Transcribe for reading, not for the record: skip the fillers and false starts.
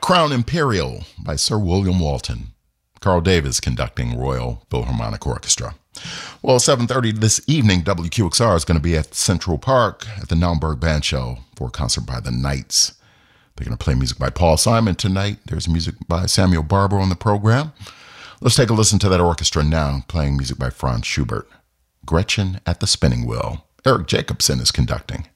Crown Imperial by Sir William Walton. Carl Davis conducting Royal Philharmonic Orchestra. Well, 7:30 this evening, WQXR is going to be at Central Park at the Naumburg Band Show for a concert by the Knights. They're going to play music by Paul Simon tonight. There's music by Samuel Barber on the program. Let's take a listen to that orchestra now, playing music by Franz Schubert. Gretchen at the Spinning Wheel. Eric Jacobson is conducting.